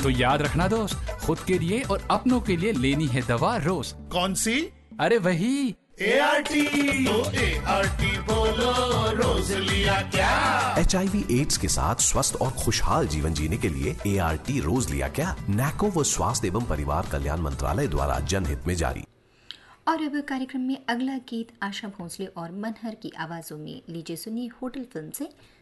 तो याद रखना दोस्त, खुद के लिए और अपनों के लिए लेनी है दवा रोज। कौन सी? अरे वही ART। तो ART बोलो, रोज लिया क्या? HIV एड्स के साथ स्वस्थ और खुशहाल जीवन जीने के लिए ART रोज लिया क्या? NACO व स्वास्थ्य एवं परिवार कल्याण मंत्रालय द्वारा जनहित में जारी। और अब कार्यक्रम में अगला गीत आशा भोसले और मनहर की आवाजों में, लीजिए सुनिए होटल फिल्म से